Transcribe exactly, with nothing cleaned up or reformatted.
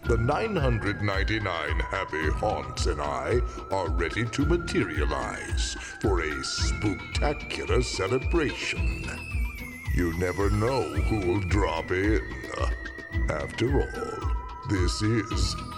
The nine hundred ninety-nine happy haunts and I are ready to materialize for a spooktacular celebration. You never know who'll drop in. After all, this is